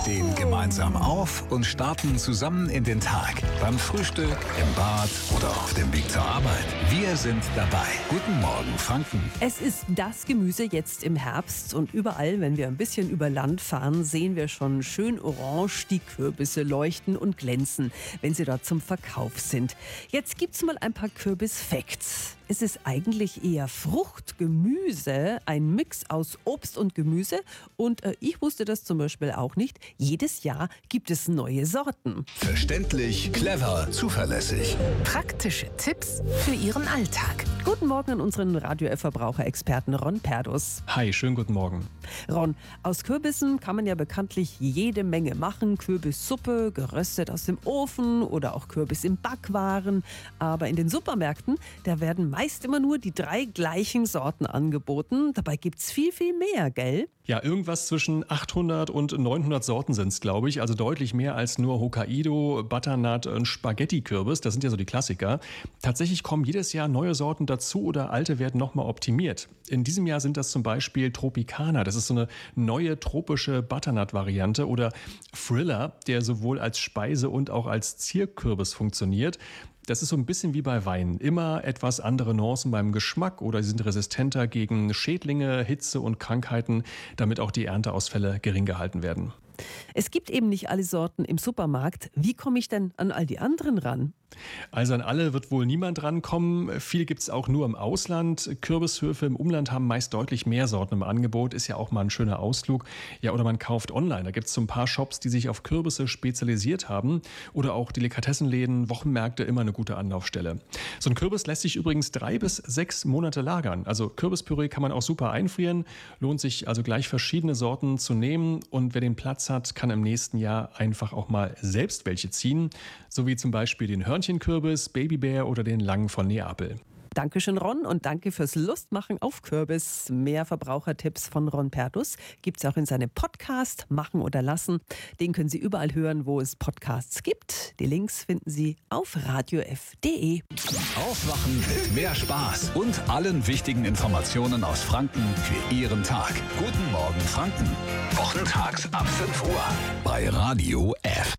stehen gemeinsam auf und starten zusammen in den Tag. Beim Frühstück, im Bad oder auf dem Weg zur Arbeit. Wir sind dabei. Guten Morgen, Franken. Es ist das Gemüse jetzt im Herbst und überall, wenn wir ein bisschen über Land fahren, sehen wir schon schön orange die Kürbisse leuchten und glänzen, wenn sie dort zum Verkauf sind. Jetzt gibt's mal ein paar Kürbis-Facts. Es ist eigentlich eher Frucht, Gemüse, ein Mix aus Obst und Gemüse. Und ich wusste das zum Beispiel auch nicht. Jedes Jahr gibt es neue Sorten. Verständlich, clever, zuverlässig. Praktische Tipps für Ihren Alltag. Guten Morgen an unseren Radio-F-Verbraucherexperten Ron Perdus. Hi, schönen guten Morgen. Ron, aus Kürbissen kann man ja bekanntlich jede Menge machen. Kürbissuppe, geröstet aus dem Ofen oder auch Kürbis im Backwaren. Aber in den Supermärkten, da werden meist immer nur die 3 gleichen Sorten angeboten. Dabei gibt's viel, viel mehr, gell? Ja, irgendwas zwischen 800 und 900 Sorten sind es, glaube ich. Also deutlich mehr als nur Hokkaido, Butternut und Spaghetti-Kürbis. Das sind ja so die Klassiker. Tatsächlich kommen jedes Jahr neue Sorten dazu oder alte werden nochmal optimiert. In diesem Jahr sind das zum Beispiel Tropicana. Das ist so eine neue tropische Butternut-Variante. Oder Thriller, der sowohl als Speise und auch als Zierkürbis funktioniert. Das ist so ein bisschen wie bei Wein. Immer etwas andere Nuancen beim Geschmack oder sie sind resistenter gegen Schädlinge, Hitze und Krankheiten, damit auch die Ernteausfälle gering gehalten werden. Es gibt eben nicht alle Sorten im Supermarkt. Wie komme ich denn an all die anderen ran? Also an alle wird wohl niemand rankommen. Viel gibt es auch nur im Ausland. Kürbishöfe im Umland haben meist deutlich mehr Sorten im Angebot. Ist ja auch mal ein schöner Ausflug. Ja, oder man kauft online. Da gibt es so ein paar Shops, die sich auf Kürbisse spezialisiert haben. Oder auch Delikatessenläden, Wochenmärkte, immer eine gute Anlaufstelle. So ein Kürbis lässt sich übrigens 3 bis 6 Monate lagern. Also Kürbispüree kann man auch super einfrieren. Lohnt sich also gleich verschiedene Sorten zu nehmen. Und wer den Platz hat, kann im nächsten Jahr einfach auch mal selbst welche ziehen. So wie zum Beispiel den Hörnchenkürbis, Babybär oder den Langen von Neapel. Dankeschön, Ron, und danke fürs Lustmachen auf Kürbis. Mehr Verbrauchertipps von Ron Perdus gibt es auch in seinem Podcast Machen oder Lassen. Den können Sie überall hören, wo es Podcasts gibt. Die Links finden Sie auf radiof.de. Aufwachen mit mehr Spaß und allen wichtigen Informationen aus Franken für Ihren Tag. Guten Morgen, Franken. Wochentags ab 5 Uhr bei Radio F.